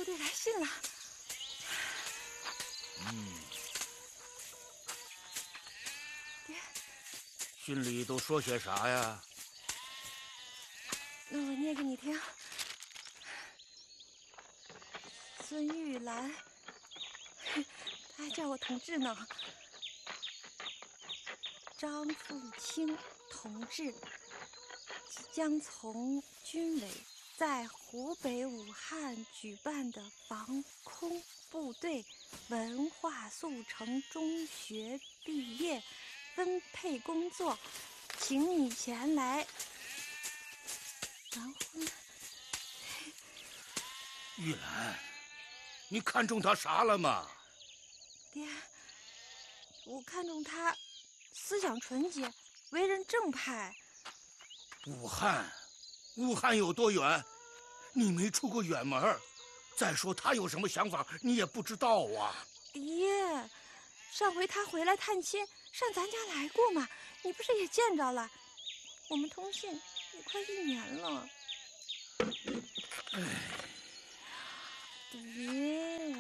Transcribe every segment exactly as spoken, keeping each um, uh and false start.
部队来信了。 嗯。 爹， 信里都说些啥呀？ 那我念给你听。孙玉兰，他还叫我同志呢。张凤清同志即将从军委在湖北武汉举办的防空部队文化速成中学毕业分配工作，请你前来。然后呢？ 玉兰，你看中他啥了吗？ 爹，我看中他思想纯洁，为人正派。 武汉，武汉有多远？你没出过远门。再说他有什么想法，你也不知道啊。 爹，上回他回来探亲，上咱家来过嘛，你不是也见着了？我们通信也快一年了。 哎， 爹。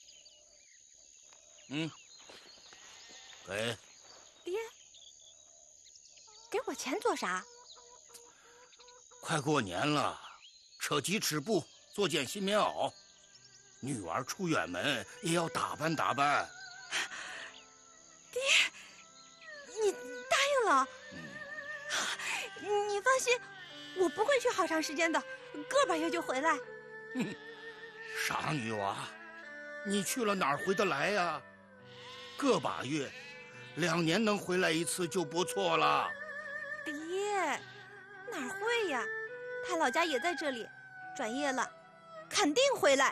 嗯，给。 爹，给我钱做啥？ 快过年了，扯鸡吃布，做件新棉袄。女儿出远门也要打扮打扮。 爹，你答应了？嗯、你放心，我不会去好长时间的，个把月就回来。 哼，傻女娃，你去了哪儿回得来呀？个把月，两年能回来一次就不错了。 爹，哪儿会呀？他老家也在这里，转业了，肯定回来。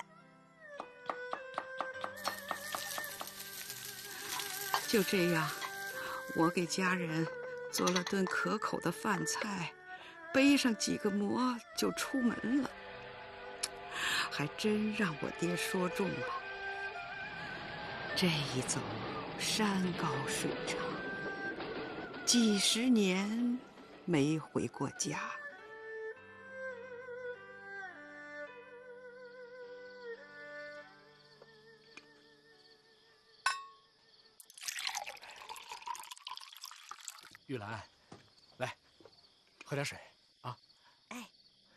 就这样，我给家人做了顿可口的饭菜，背上几个馍就出门了。还真让我爹说中了，这一走山高水长，几十年没回过家。 玉兰，来，喝点水啊！ 哎，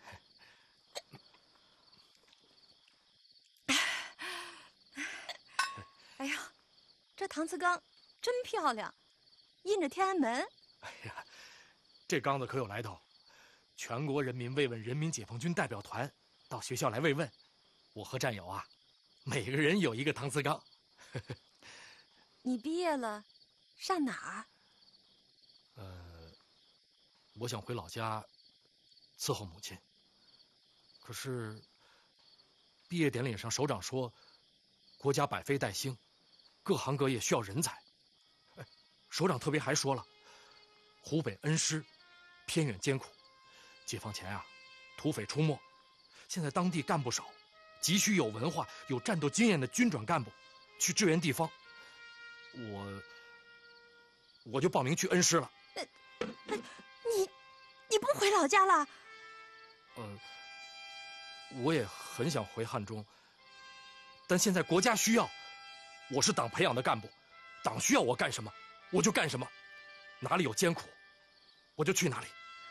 哎呀，这搪瓷缸真漂亮，印着天安门。 哎呀，这缸子可有来头，全国人民慰问人民解放军代表团到学校来慰问，我和战友啊，每个人有一个搪瓷缸。 你毕业了，上哪儿？ 呃，我想回老家伺候母亲。可是毕业典礼上首长说，国家百废待兴，各行各业需要人才。哎，首长特别还说了，湖北恩施偏远艰苦，解放前啊，土匪出没，现在当地干部少，急需有文化、有战斗经验的军转干部去支援地方。我我就报名去恩施了。 你你不回老家了？ 呃，我也很想回汉中，但现在国家需要，我是党培养的干部，党需要我干什么，我就干什么，哪里有艰苦，我就去哪里。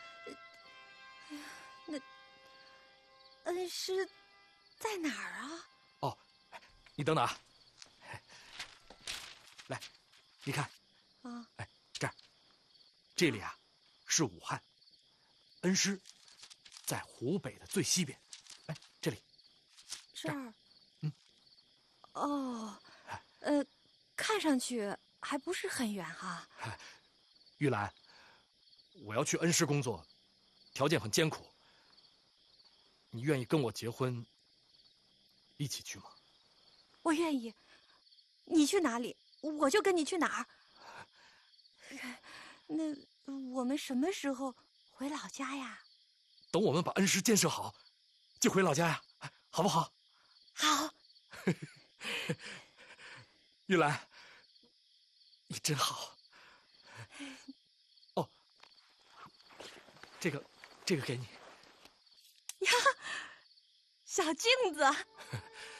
那恩施在哪儿啊？ 哦，你等等啊，来，你看， 啊， 哎，这儿，这里啊是武汉，恩施在湖北的最西边，哎，这里， 这儿， 嗯， 哦，呃，看上去还不是很远哈。 玉兰，我要去恩施工作，条件很艰苦，你愿意跟我结婚，一起去吗？ 我愿意，你去哪里，我就跟你去哪儿。那我们什么时候回老家呀？ 等我们把恩施建设好，就回老家呀，好不好？ 好。 玉兰，你真好。哦，这个，这个给你。 呀，小镜子。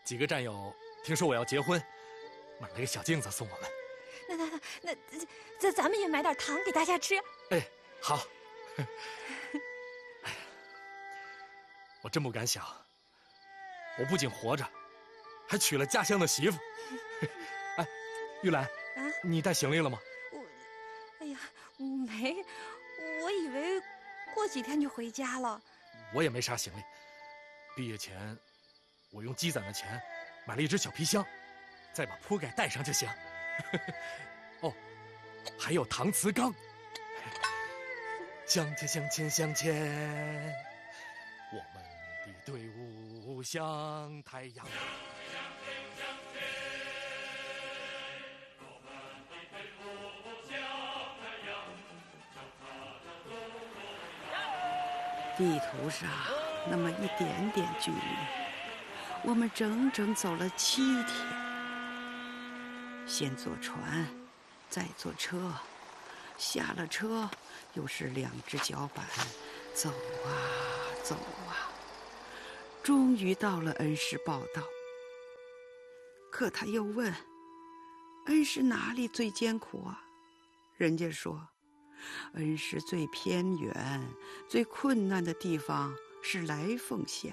几个战友听说我要结婚，买了个小镜子送我们。 那那那那，咱咱们也买点糖给大家吃。 哎，好。哎呀，我真不敢想，我不仅活着，还娶了家乡的媳妇。哎，玉兰， 啊， 你带行李了吗？ 我，哎呀，没，我以为过几天就回家了。 我也没啥行李，毕业前我用积攒的钱买了一只小皮箱，再把铺盖带上就行。哦，还有搪瓷缸。向前向前向前，我们的队伍像太阳。 地图上那么一点点距离，我们整整走了七天。先坐船，再坐车，下了车又是两只脚板，走啊走啊，终于到了恩施报道。可他又问：恩施哪里最艰苦啊？人家说，恩施最偏远、最困难的地方是来凤县。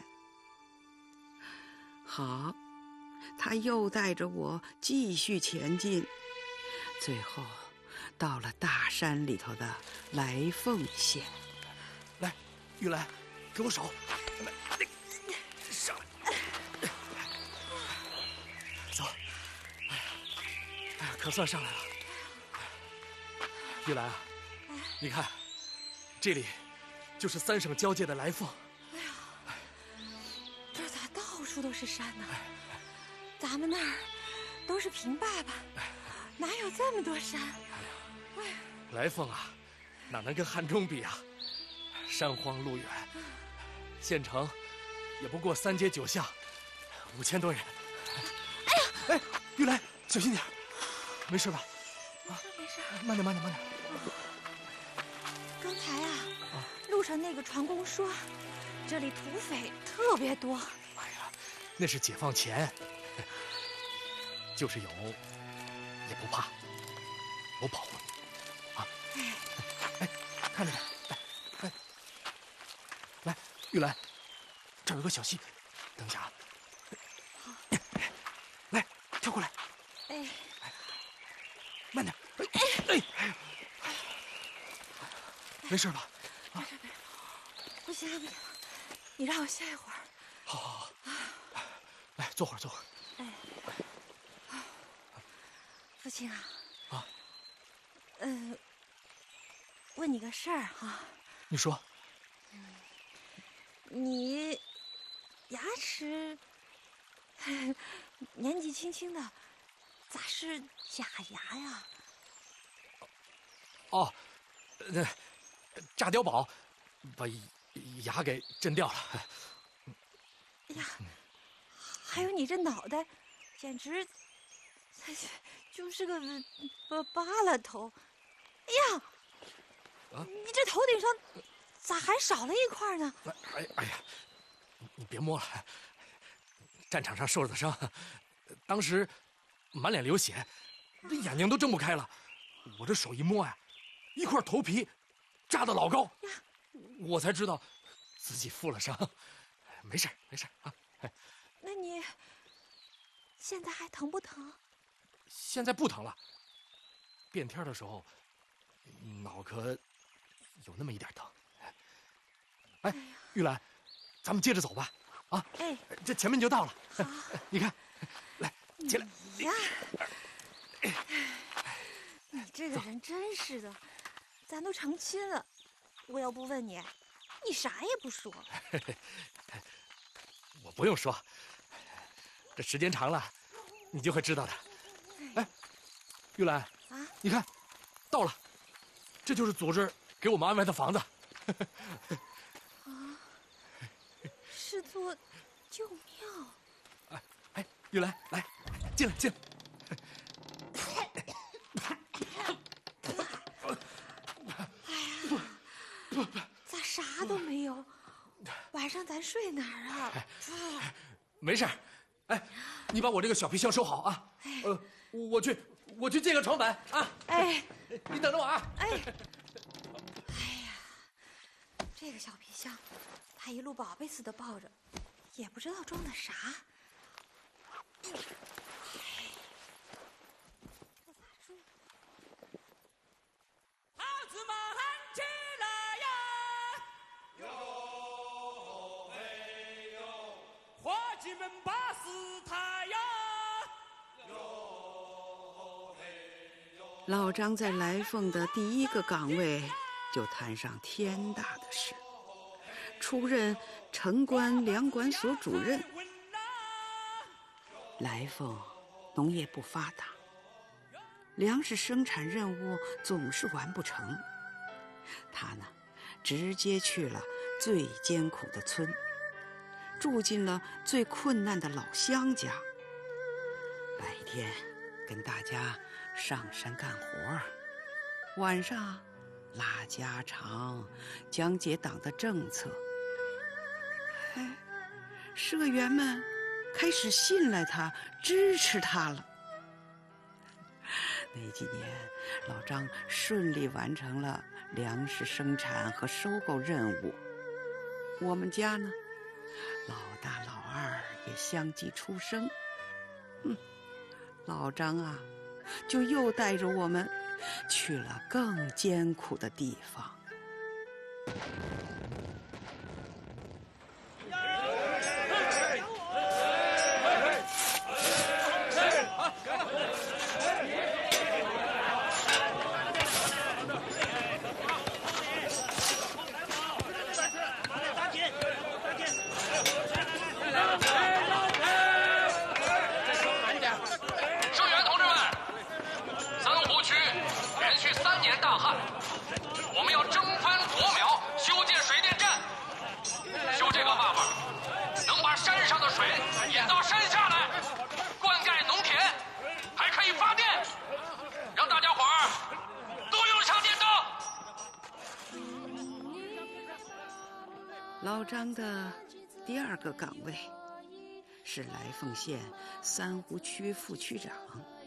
好，他又带着我继续前进，最后到了大山里头的来凤县。 来，玉兰，给我手，来，上来，走。哎呀，哎呀，可算上来了。玉兰啊，你看，这里就是三省交界的来凤。 哎呀，这咋到处都是山呢？咱们那儿都是平坝坝，哪有这么多山？哎呀， 来凤啊，哪能跟汉中比啊？山荒路远，县城也不过三街九巷，五千多人。 哎呀， 哎，玉兰，小心点，没事吧？ 没事没事， 慢点慢点慢点。 刚才啊，路上那个船工说，这里土匪特别多。 哎呀，那是解放前，就是有，也不怕，我保护你，啊！哎，看着点，来，来，来，玉兰，这儿有个小溪，等一下啊。 好， 来，跳过来， 哎， 慢点，哎哎，没事吧？ 没事没事，不行了不行了，你让我歇一会儿。 好好好，来坐会儿坐会儿。 哎，父亲啊， 啊， 呃，问你个事儿哈。 你说。 你牙齿年纪轻轻的，咋是假牙呀？ 哦，那炸碉堡把牙给震掉了。 哎呀，还有你这脑袋，简直就是个巴巴拉头。哎呀， 啊， 你这头顶上咋还少了一块呢？ 哎哎呀，你别摸了，战场上受的伤，当时满脸流血，这眼睛都睁不开了。我这手一摸呀，一块头皮扎得老高，我才知道自己负了伤。没事没事啊。 那你现在还疼不疼？ 现在不疼了。变天的时候，脑壳有那么一点疼。哎，玉兰，咱们接着走吧。啊， 哎， 这前面就到了。 好， 你看，来，起来。 呀，你这个人真是的，咱都成亲了，我要不问你，你啥也不说。 我不用说，这时间长了，你就会知道的。哎，玉兰啊， 你看，到了，这就是组织给我们安排的房子。 啊，是座旧庙。 哎哎，玉兰，来，进来进来。 咋啥都没有？晚上咱睡哪儿啊？ 没事， 哎，你把我这个小皮箱收好啊。呃，我去，我去借个床板啊。 哎， 你等着我啊。 哎，哎呀，这个小皮箱，他一路宝贝似的抱着，也不知道装的啥。哎，这咋说？ 孩子们起来呀！哟嘿哟，伙计们把事抬呀！哟嘿哟。 老张在来凤的第一个岗位就摊上天大的事，出任城关粮管所主任。来凤农业不发达，粮食生产任务总是完不成。他呢，直接去了最艰苦的村，住进了最困难的老乡家。白天跟大家上山干活，晚上拉家常，讲解党的政策。哎，社员们开始信赖他，支持他了。那几年，老张顺利完成了粮食生产和收购任务。我们家呢，老大老二也相继出生。嗯，老张啊，就又带着我们去了更艰苦的地方。老张的第二个岗位是来凤县三湖区副区长。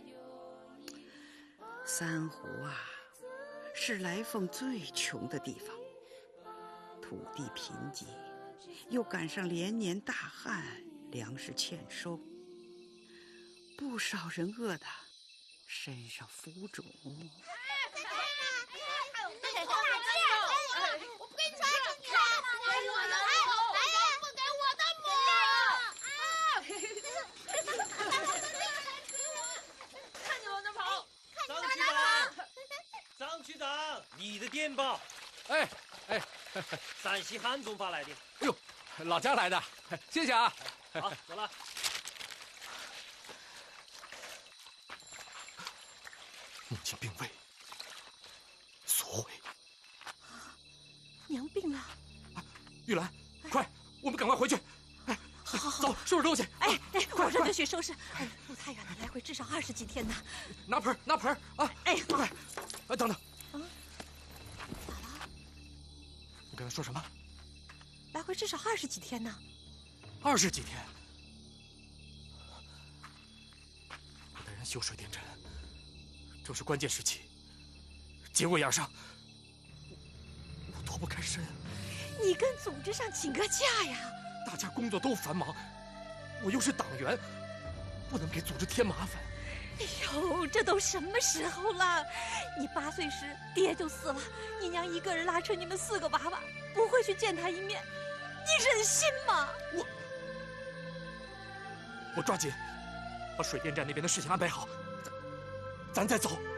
三湖啊，是来凤最穷的地方，土地贫瘠，又赶上连年大旱，粮食欠收，不少人饿得身上浮肿。 你的电报， 哎哎， 陕西汉中发来的。 哎呦，老家来的，谢谢啊。 好，走了。 母亲病危，所为。 娘病了。 玉兰，快，我们赶快回去。哎， 好，好，好， 走，收拾东西。 哎哎，马上就去收拾。哎，路太远了，来回至少二十几天呢。 拿盆，拿盆啊！ 哎， 快，哎，等等。 嗯，咋了？ 你刚才说什么？ 来回至少二十几天呢。 二十几天。我带人修水电站，正是关键时期，节骨眼上，我我脱不开身。 你跟组织上请个假呀！ 大家工作都繁忙，我又是党员，不能给组织添麻烦。 哎呦，这都什么时候了？你八岁时爹就死了，你娘一个人拉扯你们四个娃娃，不会去见他一面，你忍心吗？ 我我抓紧把水电站那边的事情安排好，咱咱再走。